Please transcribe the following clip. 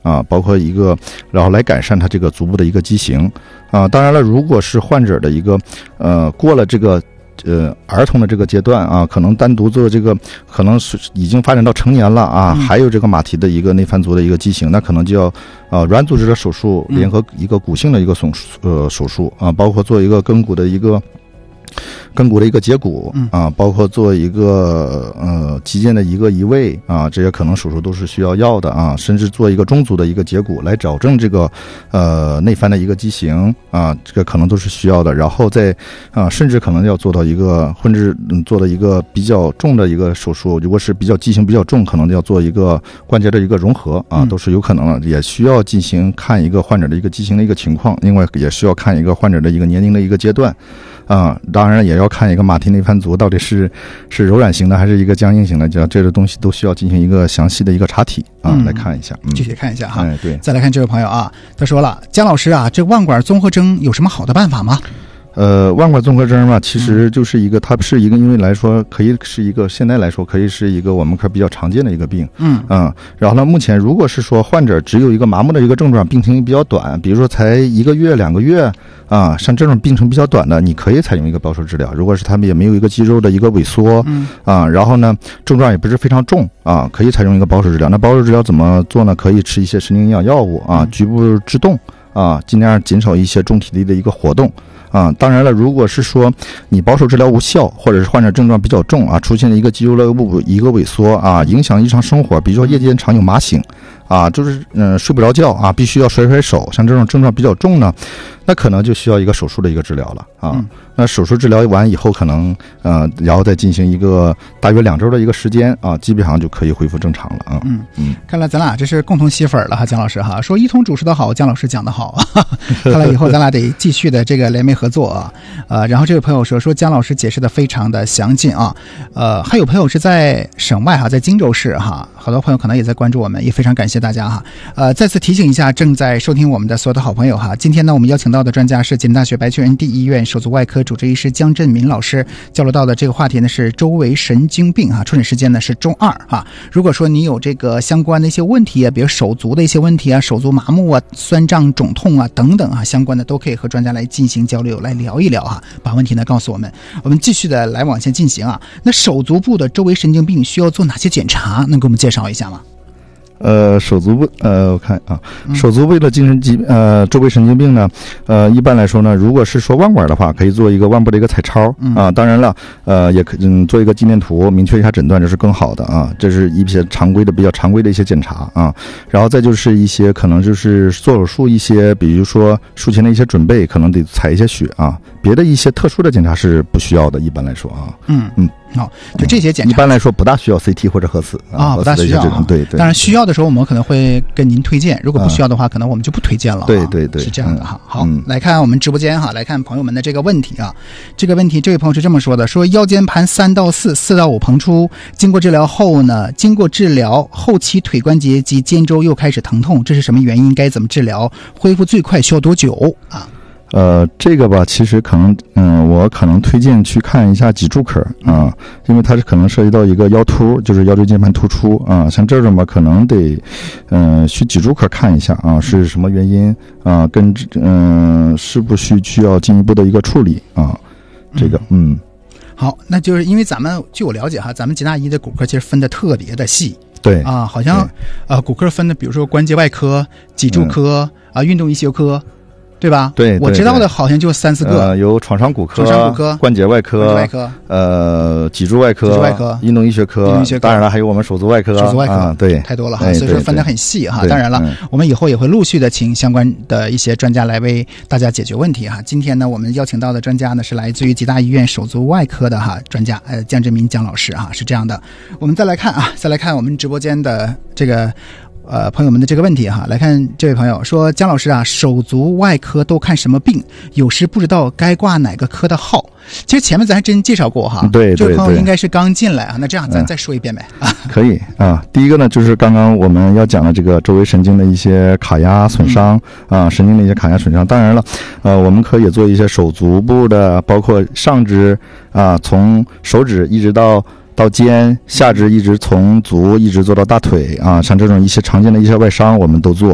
啊，包括然后来改善它这个足部的一个畸形啊。当然了，如果是患者的一个过了这个儿童的这个阶段啊，可能单独做这个，可能是已经发展到成年了啊，还有这个马蹄的一个内翻足的一个畸形，那可能就要软组织的手术联合一个骨性的一个手术啊，包括做一个根骨的一个截骨啊，包括做一个肌腱的一个移位啊，这些可能手术都是需要的啊，甚至做一个中足的一个截骨来矫正这个内翻的一个畸形啊，这个可能都是需要的。然后再甚至可能要做到一个做的一个比较重的一个手术，如果是畸形比较重，可能要做一个关节的一个融合啊，都是有可能的，也需要进行看一个患者的一个畸形的一个情况，另外也需要看一个患者的一个年龄的一个阶段。当然也要看一个马蹄内翻足到底是柔软型的还是一个僵硬型的，这个东西都需要进行一个详细的一个查体来看一下， 具体看一下哈。 对， 再来看这位朋友啊，他说了，姜老师啊，这腕管综合征有什么好的办法吗？ 腕管综合征嘛，其实就是它是一个，因为来说可以是一个，现在来说可以是一个我们科比较常见的一个病。然后呢，目前如果是说患者只有一个麻木的一个症状，病情比较短，比如说才1个月、2个月啊，像这种病程比较短的，你可以采用一个保守治疗。如果是他们也没有一个肌肉的一个萎缩，然后呢症状也不是非常重啊，可以采用一个保守治疗。那保守治疗怎么做呢？可以吃一些神经营养药物啊，局部制动啊，尽量减少一些重体力的一个活动。当然了，如果是说你保守治疗无效，或者是患者症状比较重啊，出现了一个肌肉的一个萎缩啊，影响日常生活，比如说夜间常有麻醒啊，就是睡不着觉啊，必须要甩手，像这种症状比较重呢，那可能就需要一个手术的一个治疗了啊。那手术治疗完以后，可能然后再进行一个大约2周的一个时间啊，基本上就可以恢复正常了啊。 看来咱俩这是共同吸粉了哈，姜老师哈，说一通主持的好，姜老师讲的好，看来以后咱俩得继续的这个联袂合作啊。然后这位朋友说姜老师解释的非常的详尽啊。还有朋友是在省外哈，在荆州市哈，好多朋友可能也在关注我们，也非常感谢大家哈。再次提醒一下正在收听我们的所有的好朋友哈，今天呢我们邀请到的专家是济南大学白求恩第一医院手足外科主治医师姜振民老师，交流到的这个话题呢是周围神经病啊，出诊时间呢是周2啊。如果说你有这个相关的一些问题啊，比如手足的一些问题啊，手足麻木啊、酸胀、肿痛啊等等啊，相关的都可以和专家来进行交流，来聊一聊啊，把问题呢告诉我们。我们继续的来往前进行啊。那手足部的周围神经病需要做哪些检查？能给我们介绍一下吗？ 手足部我看啊，手足部的周围神经病呢，一般来说呢，如果是说腕管的话，可以做一个腕部的一个彩超啊，当然了，也可做一个肌电图，明确一下诊断，这是更好的啊。这是一些比较常规的一些检查啊。然后再就是一些可能就是做手术一些，比如说术前的一些准备，可能得采一些血啊，别的一些特殊的检查是不需要的，一般来说啊。 好，就这些检查一般来说不大需要 CT 或者核磁不大需要啊。 对， 当然需要的时候我们可能会跟您推荐，如果不需要的话，可能我们就不推荐了。 对， 是这样的哈。好，来看我们直播间哈，来看朋友们的这个问题啊。这个问题，这位朋友是这么说的：说腰间盘3到4、4到5膨出，经过治疗后期腿关节及肩周又开始疼痛，这是什么原因？该怎么治疗？恢复最快需要多久啊？ 这个吧，其实可能，我可能推荐去看一下脊柱科啊，因为它是可能涉及到一个腰突，就是腰椎间盘突出啊，像这种吧，可能得，去脊柱科看一下啊，是什么原因啊，是不是需要进一步的一个处理啊？这个， 好，那就是因为据我了解哈，咱们济大医的骨科其实分的特别的细。 对啊，好像骨科分的，比如说关节外科、脊柱科运动医学科。对吧？ 对， 我知道的好像就3、4个， 有创伤骨科、关节外科、脊柱外科、运动医学科，当然了，还有我们手足外科。对， 太多了哈，所以说分得很细哈。当然了，我们以后也会陆续的请相关的一些专家来为大家解决问题哈。今天呢，我们邀请到的专家呢是来自于济大医院手足外科的专家姜振民姜老师哈，是这样的。我们再来看我们直播间的这个。朋友们的这个问题哈，来看这位朋友说，姜老师啊，手足外科都看什么病？有时不知道该挂哪个科的号。其实前面咱还真介绍过哈， 对， 这位朋友应该是刚进来啊，那这样咱再说一遍呗。 可以啊，第一个呢就是刚刚我们要讲的这个周围神经的一些卡压损伤啊，神经的一些卡压损伤。当然了，我们可以做一些手足部的，包括上肢啊，从手指一直到肩，下肢一直从足一直做到大腿啊，像这种一些常见的一些外伤我们都做